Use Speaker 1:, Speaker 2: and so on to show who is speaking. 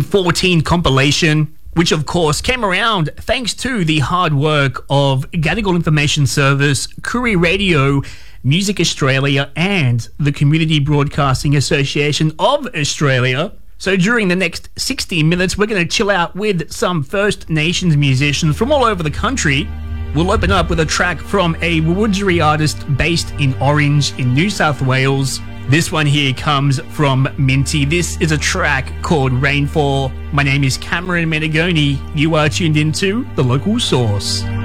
Speaker 1: 2014 compilation, which of course came around thanks to the hard work of Gadigal Information Service, Koori Radio, Music Australia, and the Community Broadcasting Association of Australia. So during the next 60 minutes, we're going to chill out with some First Nations musicians from all over the country. We'll open up with a track from a Wurundjeri artist based in Orange in New South Wales. This one here comes from Minty. This is a track called Rainfall. My name is Cameron Menegoni. You are tuned into The Local Source.